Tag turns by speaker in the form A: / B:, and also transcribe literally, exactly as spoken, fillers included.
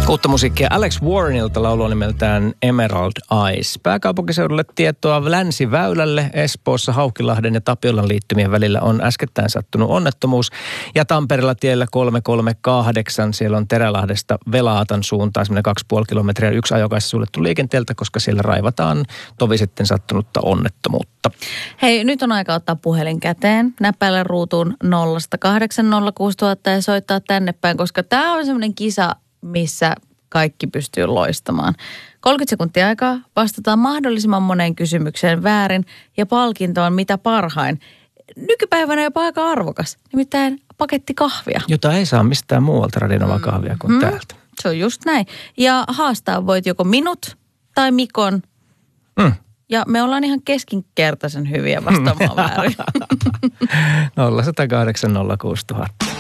A: Uutta musiikkia Alex Warrenilta, laulu on nimeltään Emerald Eyes. Pääkaupunkiseudulle tietoa Länsiväylälle. Espoossa Haukilahden ja Tapiolan liittymien välillä on äskettäin sattunut onnettomuus. Ja Tampereella tiellä kolme kolme kahdeksan, siellä on Terälahdesta Velaatan suuntaan, semmoinen kaksi pilkku viisi kilometriä. Yksi ajokaista suljettu liikenteeltä, koska siellä raivataan tovi sitten sattunutta onnettomuutta.
B: Hei, nyt on aika ottaa puhelin käteen, näppäillä ruutuun nolla kahdeksan nolla kuusi nolla nolla nolla ja soittaa tänne päin, koska tämä on semmoinen kisa, missä kaikki pystyy loistamaan. kolmekymmentä sekuntia aikaa, vastataan mahdollisimman moneen kysymykseen väärin ja palkinto on mitä parhain. Nykypäivänä jopa aika arvokas, nimittäin paketti kahvia.
A: Jota ei saa mistään muualta Radionovan kahvia kuin mm, täältä.
B: Se on just näin. Ja haastaa voit joko minut tai Mikon. Mm. Ja me ollaan ihan keskinkertaisen hyviä vastaamaan väärin.
A: nolla kahdeksan nolla kuusi nolla nolla nolla.